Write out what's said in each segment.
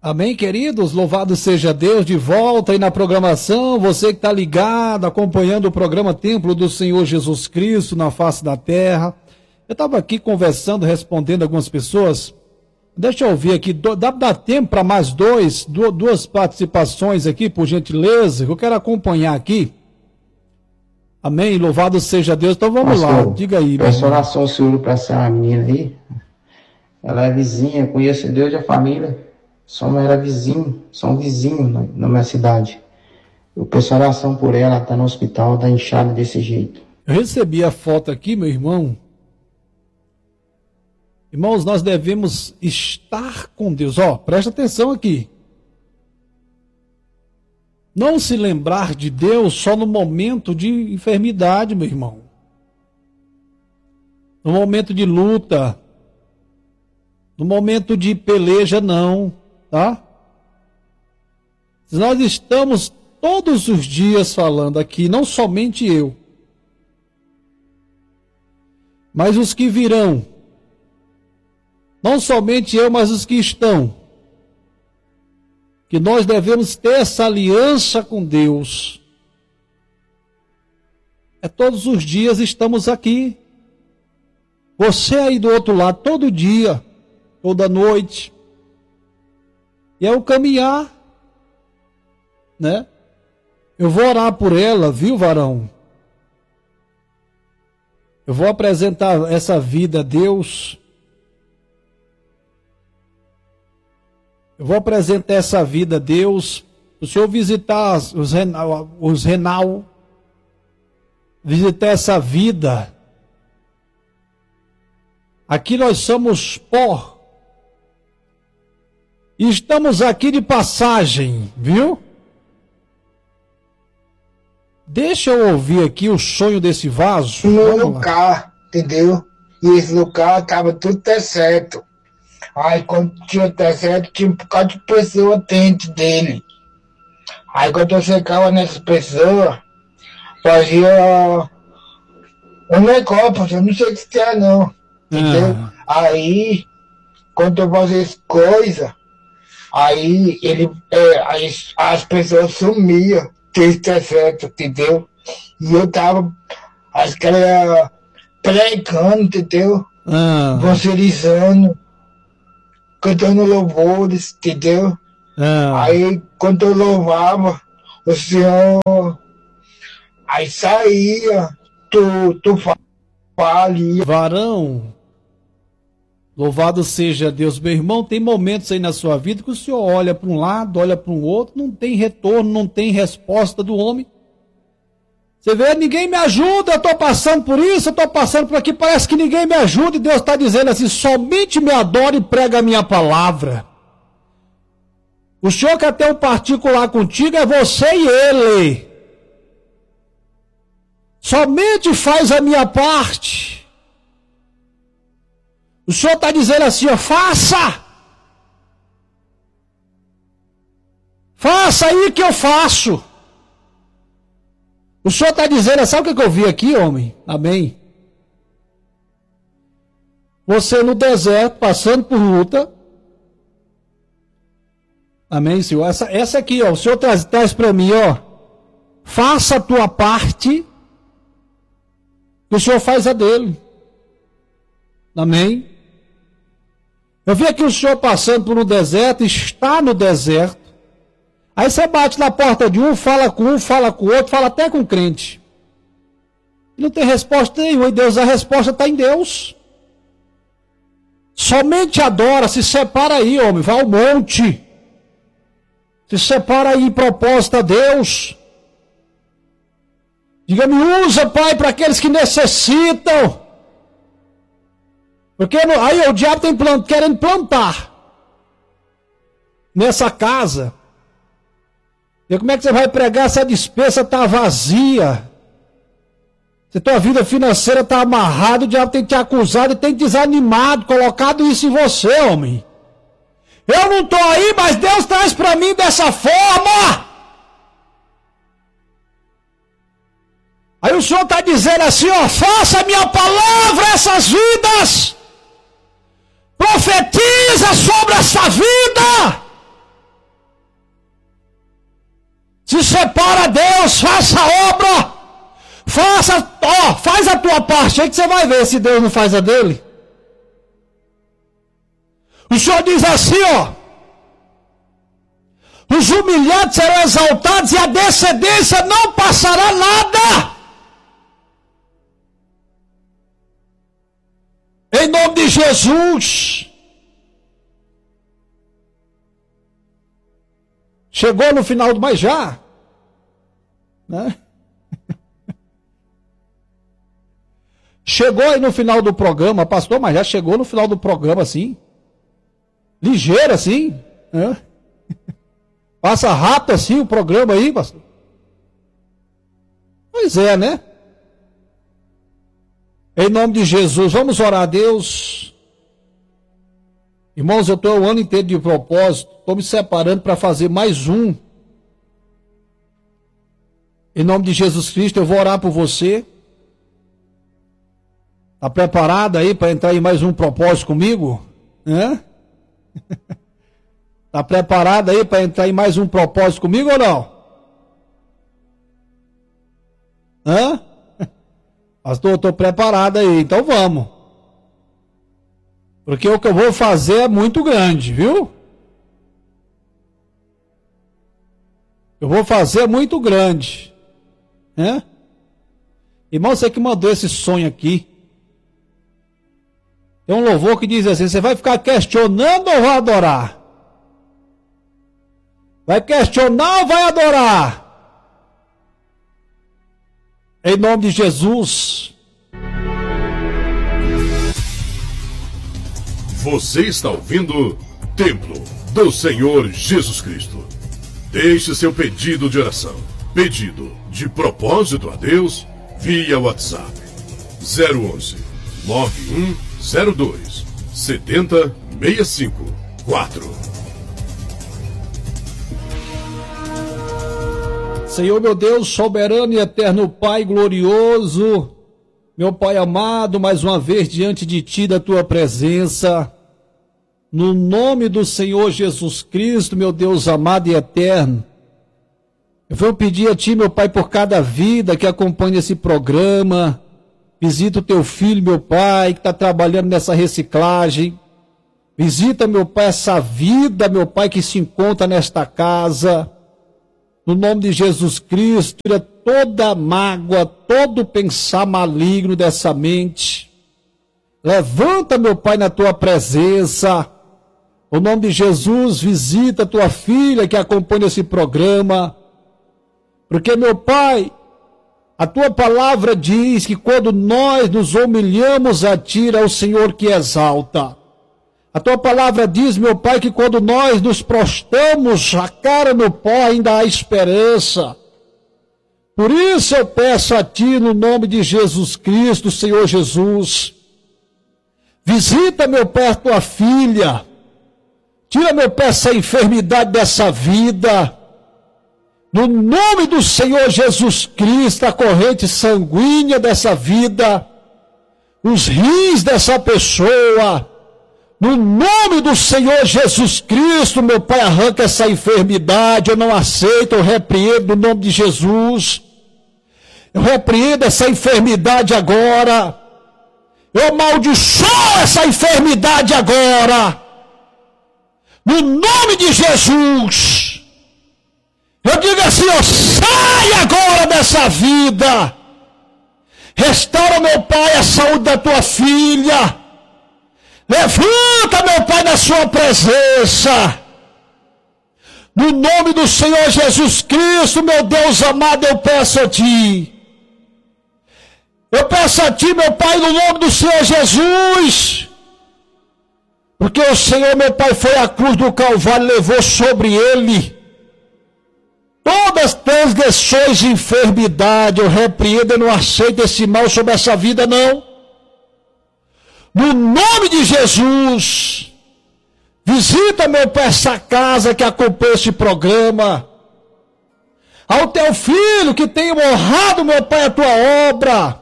Amém, queridos? Louvado seja Deus, de volta aí na programação, você que está ligado, acompanhando o programa Templo do Senhor Jesus Cristo na face da terra. Eu estava aqui conversando, respondendo algumas pessoas. Deixa eu ouvir aqui, dá tempo para mais duas participações aqui, por gentileza, que eu quero acompanhar aqui. Amém, louvado seja Deus. Então vamos lá, diga aí. Peço oração, Senhor, para essa menina aí. Ela é vizinha, conheço Deus e a família. Somos vizinhos na minha cidade. Eu peço oração por ela, está no hospital, está inchada desse jeito. Eu recebi a foto aqui, meu irmão. Irmãos, nós devemos estar com Deus. Ó, presta atenção aqui. Não se lembrar de Deus só no momento de enfermidade, meu irmão. No momento de luta. No momento de peleja, não. Tá? Nós estamos todos os dias falando aqui, não somente eu, mas os que virão. Não somente eu, mas os que estão. Que nós devemos ter essa aliança com Deus. Todos os dias estamos aqui. Você aí do outro lado, todo dia, toda noite. E é o caminhar, né? Eu vou orar por ela, viu, varão? Eu vou apresentar essa vida a Deus. Eu vou apresentar essa vida a Deus. O Senhor visitar os renal, visitar essa vida. Aqui nós somos pó. E estamos aqui de passagem, viu? Deixa eu ouvir aqui o sonho desse vaso. No lugar, entendeu? E esse lugar estava tudo certo. Aí quando tinha certo, tinha um bocado de pessoa dentro dele. Aí quando eu chegava nessa pessoa, fazia um negócio, eu não sei o que é não. Entendeu? Aí, quando eu fazia as coisas, aí as pessoas sumiam, certo, entendeu? E eu tava, acho que era pregando, entendeu? Evangelizando, cantando louvores, entendeu? Aí quando eu louvava, o Senhor, aí saía, tu falia. Varão, louvado seja Deus, meu irmão, tem momentos aí na sua vida que o senhor olha para um lado, olha para o outro, não tem retorno, não tem resposta do homem. Você vê, ninguém me ajuda, eu estou passando por isso, eu estou passando por aqui, parece que ninguém me ajuda, e Deus está dizendo assim, somente me adore e prega a minha palavra. O senhor quer ter um particular contigo, é você e ele. Somente faz a minha parte. O senhor está dizendo assim, ó, faça! Faça aí que eu faço. O senhor está dizendo, sabe o que eu vi aqui, homem? Amém? Você no deserto, passando por luta. Amém, Senhor? Essa aqui, ó, o senhor traz para mim, ó. Faça a tua parte. E o senhor faz a dele. Amém? Eu vi aqui o senhor passando por um deserto, está no deserto. Aí você bate na porta de um, fala com o outro, fala até com o crente. E não tem resposta nenhuma, e Deus, a resposta está em Deus. Somente adora, se separa aí, homem, vai ao monte. Se separa aí em propósito a Deus. Diga-me, usa, Pai, para aqueles que necessitam. Porque aí o diabo tem querendo plantar nessa casa. E como é que você vai pregar se a despensa está vazia? Se tua vida financeira está amarrada, o diabo tem te acusado e tem te desanimado, colocado isso em você, homem. Eu não estou aí, mas Deus traz para mim dessa forma. Aí o Senhor está dizendo assim, ó, faça a minha palavra essas vidas. Profetiza sobre essa vida. Se separa a Deus, faça a obra. Faz a tua parte aí que você vai ver se Deus não faz a dele. O Senhor diz assim, os humilhados serão exaltados e a descendência não passará nada. Em nome de Jesus. Chegou no final do mais já, né? Chegou aí no final do programa, pastor, mas já chegou no final do programa assim, ligeiro assim, né? Passa rápido assim o programa aí, pastor. Pois é, né? Em nome de Jesus, vamos orar a Deus. Irmãos, eu estou o ano inteiro de propósito, estou me separando para fazer mais um. Em nome de Jesus Cristo, eu vou orar por você. Está preparado aí para entrar em mais um propósito comigo? Está preparado aí para entrar em mais um propósito comigo ou não? Pastor, eu estou preparado aí, então vamos. Porque o que eu vou fazer é muito grande, viu? Eu vou fazer muito grande. Irmão, você que mandou esse sonho aqui. Tem um louvor que diz assim, você vai ficar questionando ou vai adorar? Vai questionar ou vai adorar? Em nome de Jesus. Você está ouvindo Templo do Senhor Jesus Cristo. Deixe seu pedido de oração, pedido de propósito a Deus, via WhatsApp 011 9102 70654. Senhor meu Deus, soberano e eterno Pai glorioso, meu Pai amado, mais uma vez diante de Ti, da Tua presença, no nome do Senhor Jesus Cristo, meu Deus amado e eterno, eu vou pedir a Ti, meu Pai, por cada vida que acompanha esse programa. Visita o Teu filho, meu Pai, que está trabalhando nessa reciclagem. Visita, meu Pai, essa vida, meu Pai, que se encontra nesta casa. No nome de Jesus Cristo, tira toda mágoa, todo pensar maligno dessa mente. Levanta, meu Pai, na Tua presença. No nome de Jesus, visita a Tua filha que acompanha esse programa. Porque, meu Pai, a Tua palavra diz que quando nós nos humilhamos a Ti, é o Senhor que exalta. A Tua palavra diz, meu Pai, que quando nós nos prostramos a cara no pó, ainda há esperança. Por isso eu peço a Ti, no nome de Jesus Cristo, Senhor Jesus, visita, meu Pai, a Tua filha. Tira, meu Pai, essa enfermidade dessa vida. No nome do Senhor Jesus Cristo, a corrente sanguínea dessa vida, os rins dessa pessoa, no nome do Senhor Jesus Cristo, meu Pai, arranca essa enfermidade, eu não aceito, eu repreendo no nome de Jesus, eu repreendo essa enfermidade agora, eu amaldiçoo essa enfermidade agora, no nome de Jesus. Eu digo assim, sai agora dessa vida. Restaura, meu Pai, a saúde da Tua filha. Levanta, meu Pai, na Sua presença. No nome do Senhor Jesus Cristo, meu Deus amado, eu peço a Ti. Eu peço a Ti, meu Pai, no nome do Senhor Jesus. Porque o Senhor, meu Pai, foi à cruz do Calvário, levou sobre Ele todas as transgressões e enfermidade. Eu repreendo, eu não aceito esse mal sobre essa vida, não. No nome de Jesus, visita, meu Pai, essa casa que acompanha esse programa. Ao Teu filho que tem honrado, meu Pai, a Tua obra.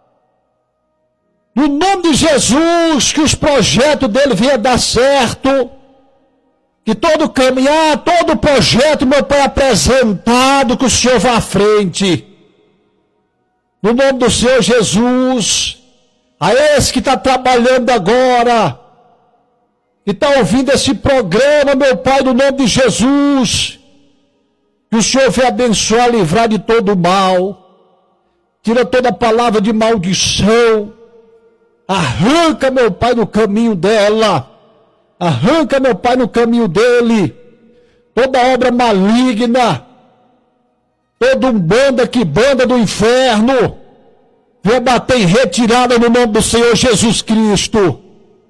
No nome de Jesus, que os projetos dele venham dar certo. que todo caminhar, todo projeto, meu Pai, apresentado, que o Senhor vá à frente. No nome do Senhor Jesus, a esse que está trabalhando agora, que está ouvindo esse programa, meu Pai, no nome de Jesus, que o Senhor venha abençoar, livrar de todo o mal, tira toda palavra de maldição, arranca, meu Pai, no caminho dela, arranca, meu Pai, no caminho dele, toda obra maligna, toda umbanda que banda do inferno, venha bater em retirada no nome do Senhor Jesus Cristo.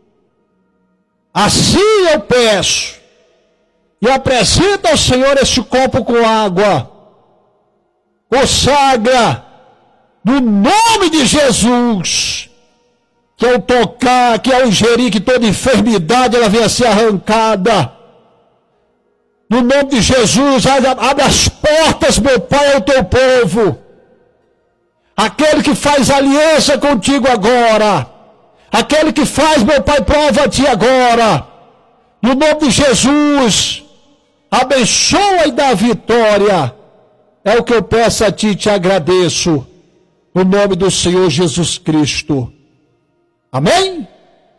Assim eu peço, e apresento ao Senhor este copo com água, consagra, no nome de Jesus, que ao tocar, que ao ingerir, que toda enfermidade ela venha a ser arrancada. No nome de Jesus, abre as portas, meu Pai, ao teu povo. Aquele que faz aliança contigo agora, aquele que faz, meu Pai, prova a ti agora. No nome de Jesus, abençoa e dá vitória. É o que eu peço a ti e te agradeço. No nome do Senhor Jesus Cristo. Amém?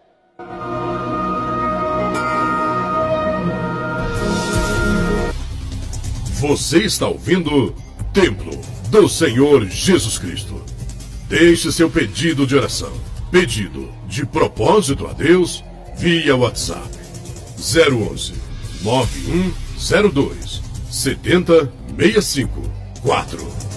Você está ouvindo Templo do Senhor Jesus Cristo. Deixe seu pedido de oração, pedido de propósito a Deus, via WhatsApp 011 9102 7065 4.